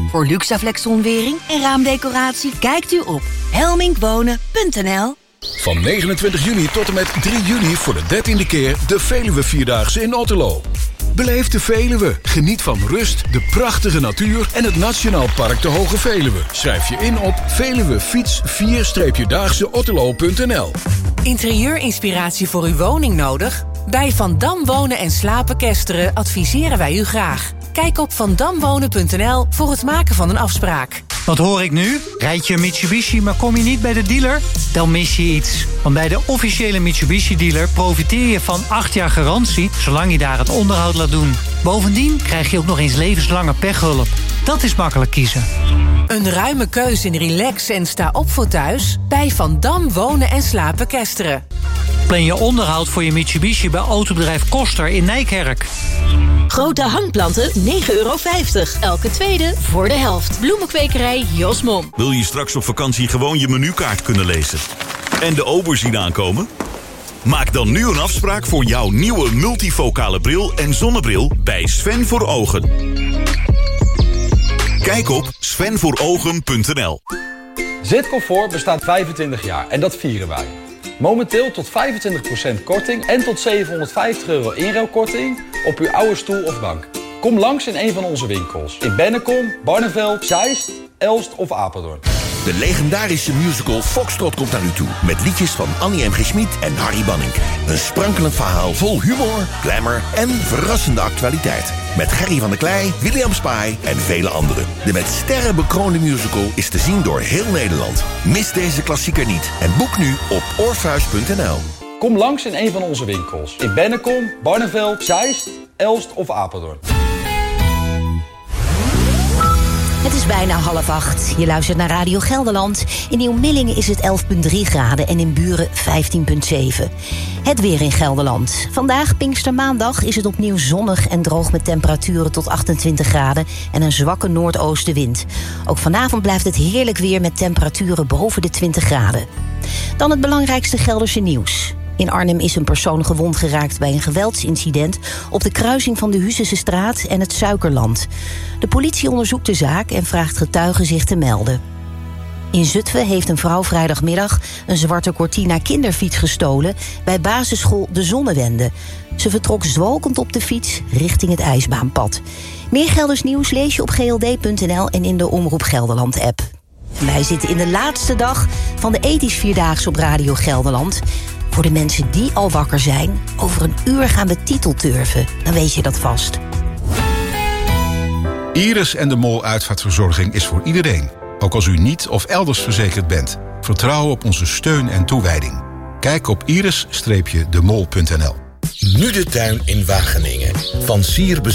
Voor Luxaflex zonwering en raamdecoratie kijkt u op helminkwonen.nl. Van 29 juni tot en met 3 juli voor de 13e keer de Veluwe Vierdaagse in Otterlo. Beleef de Veluwe, geniet van rust, de prachtige natuur en het Nationaal Park de Hoge Veluwe. Schrijf je in op veluwefiets4-daagseotterlo.nl. Interieurinspiratie voor uw woning nodig? Bij Van Dam Wonen en Slapen Kesteren adviseren wij u graag. Kijk op vandamwonen.nl voor het maken van een afspraak. Wat hoor ik nu? Rijd je een Mitsubishi, maar kom je niet bij de dealer? Dan mis je iets. Want bij de officiële Mitsubishi-dealer profiteer je van 8 jaar garantie, zolang je daar het onderhoud laat doen. Bovendien krijg je ook nog eens levenslange pechhulp. Dat is makkelijk kiezen. Een ruime keus in relax en sta op voor thuis? Bij Van Dam Wonen en Slapen Kesteren. Plan je onderhoud voor je Mitsubishi bij autobedrijf Koster in Nijkerk. Grote hangplanten, €9,50. Elke tweede voor de helft. Bloemenkwekerij Jos Mom. Wil je straks op vakantie gewoon je menukaart kunnen lezen? En de ober zien aankomen? Maak dan nu een afspraak voor jouw nieuwe multifocale bril en zonnebril bij Sven voor Ogen. Kijk op svenvoorogen.nl. Zitcomfort bestaat 25 jaar en dat vieren wij. Momenteel tot 25% korting en tot €750 inruilkorting op uw oude stoel of bank. Kom langs in een van onze winkels. In Bennekom, Barneveld, Zeist, Elst of Apeldoorn. De legendarische musical Foxtrot komt naar u toe. Met liedjes van Annie M. G. Schmid en Harry Banning. Een sprankelend verhaal vol humor, glamour en verrassende actualiteit. Met Gerry van der Klei, William Spy en vele anderen. De met sterren bekroonde musical is te zien door heel Nederland. Mis deze klassieker niet en boek nu op orpheus.nl. Kom langs in een van onze winkels. In Bennekom, Barneveld, Zeist, Elst of Apeldoorn. Het is bijna 7:30. Je luistert naar Radio Gelderland. In Nieuw-Millingen is het 11,3 graden en in Buren 15,7. Het weer in Gelderland. Vandaag, Pinkstermaandag, is het opnieuw zonnig en droog met temperaturen tot 28 graden en een zwakke noordoostenwind. Ook vanavond blijft het heerlijk weer met temperaturen boven de 20 graden. Dan het belangrijkste Gelderse nieuws. In Arnhem is een persoon gewond geraakt bij een geweldsincident op de kruising van de Huzensestraat en het Suikerland. De politie onderzoekt de zaak en vraagt getuigen zich te melden. In Zutphen heeft een vrouw vrijdagmiddag een zwarte Cortina kinderfiets gestolen bij basisschool De Zonnewende. Ze vertrok zwalkend op de fiets richting het ijsbaanpad. Meer Gelders nieuws lees je op gld.nl en in de Omroep Gelderland-app. Wij zitten in de laatste dag van de Ethisch Vierdaagse op Radio Gelderland. Voor de mensen die al wakker zijn, over een uur gaan we titelturven. Dan weet je dat vast. Iris en de Mol uitvaartverzorging is voor iedereen. Ook als u niet of elders verzekerd bent. Vertrouw op onze steun en toewijding. Kijk op iris-demol.nl. Nu de tuin in Wageningen. Van Sier